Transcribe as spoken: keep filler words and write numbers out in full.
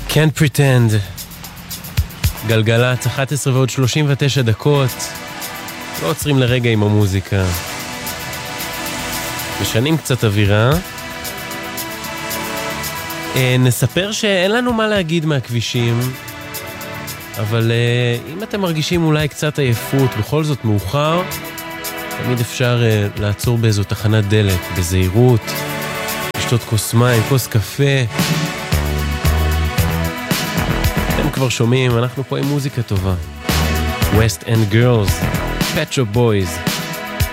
Can't pretend. גלגלת אחת עשרה ועוד שלושים ותשע דקות. לא עוצרים לרגע עם המוזיקה. משנים קצת אווירה. נספר שאין לנו מה להגיד מהכבישים, אבל אם אתם מרגישים אולי קצת עייפות, בכל זאת מאוחר, תמיד אפשר לעצור באיזו תחנת דלק, בזהירות, לשתות כוס מים, כוס קפה. אתם כבר שומעים, אנחנו פה עם מוזיקה טובה. West End Girls, Pet Shop Boys.